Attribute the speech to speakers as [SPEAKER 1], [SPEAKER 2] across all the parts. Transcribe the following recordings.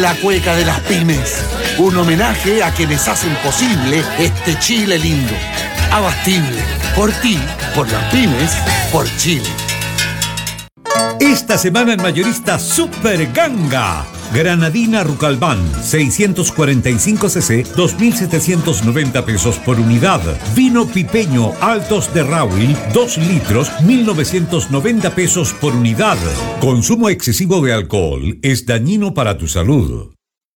[SPEAKER 1] la cueca de las pymes. Un homenaje a quienes hacen posible este Chile lindo. Abastible. Por ti, por las pymes, por Chile.
[SPEAKER 2] Esta semana en Mayorista Super Ganga. Granadina Rucalbán, 645 cc, 2.790 pesos por unidad. Vino pipeño Altos de Rawil, 2 litros, 1.990 pesos por unidad. Consumo excesivo de alcohol es dañino para tu salud.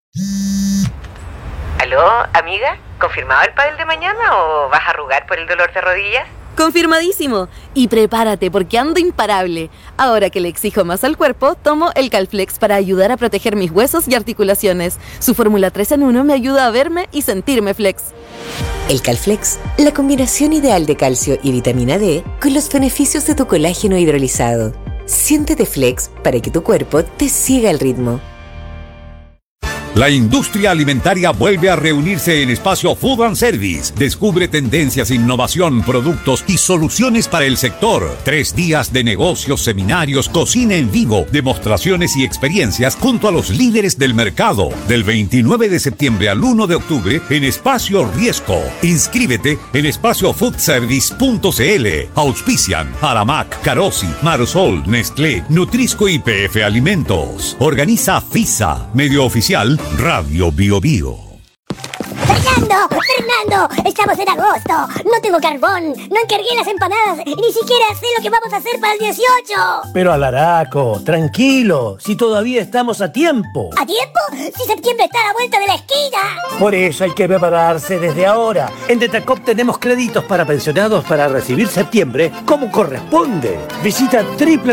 [SPEAKER 3] ¿Aló, amiga? ¿Confirmado el pádel de mañana o vas a arrugar por el dolor de rodillas?
[SPEAKER 4] Confirmadísimo. Y prepárate porque ando imparable. Ahora que le exijo más al cuerpo, tomo el Calflex para ayudar a proteger mis huesos y articulaciones. Su fórmula 3 en 1 me ayuda a verme y sentirme flex.
[SPEAKER 5] El Calflex, la combinación ideal de calcio y vitamina D con los beneficios de tu colágeno hidrolizado. Siéntete flex para que tu cuerpo te siga el ritmo.
[SPEAKER 2] La industria alimentaria vuelve a reunirse en Espacio Food and Service. Descubre tendencias, innovación, productos y soluciones para el sector. 3 días de negocios, seminarios, cocina en vivo, demostraciones y experiencias junto a los líderes del mercado. Del 29 de septiembre al 1 de octubre en Espacio Riesco. Inscríbete en espaciofoodservice.cl. Auspician Aramac, Carosi, Marosol, Nestlé, Nutrisco y PF Alimentos. Organiza FISA, medio oficial Radio Bio Bio.
[SPEAKER 6] ¡Fernando! ¡Estamos en agosto! ¡No tengo carbón! ¡No encargué las empanadas! ¡Y ni siquiera sé lo que vamos a hacer para el 18!
[SPEAKER 7] Pero Alaraco, tranquilo, si todavía estamos a tiempo.
[SPEAKER 6] ¿A tiempo? ¡Si septiembre está a la vuelta de la esquina!
[SPEAKER 7] Por eso hay que prepararse desde ahora. En Detacop tenemos créditos para pensionados para recibir septiembre como corresponde. Visita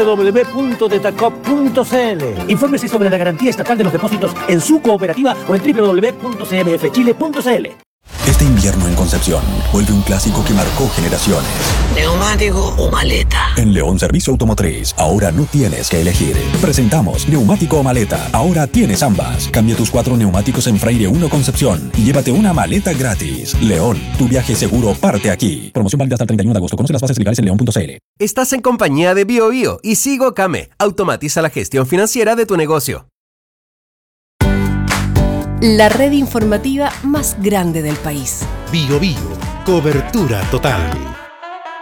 [SPEAKER 7] www.detacop.cl. Infórmese sobre la garantía estatal de los depósitos en su cooperativa o en www.cmfchile.cl.
[SPEAKER 8] Este invierno en Concepción vuelve un clásico que marcó generaciones.
[SPEAKER 9] ¿Neumático o maleta?
[SPEAKER 8] En León Servicio Automotriz, ahora no tienes que elegir. Presentamos neumático o maleta. Ahora tienes ambas. Cambia tus 4 neumáticos en Freire 1 Concepción y llévate una maleta gratis. León, tu viaje seguro parte aquí. Promoción válida hasta el 31 de agosto. Conoce las bases legales en león.cl.
[SPEAKER 10] Estás en compañía de Bio Bio y Sigo Came. Automatiza la gestión financiera de tu negocio.
[SPEAKER 11] La red informativa más grande del país.
[SPEAKER 12] Bio Bio, cobertura total.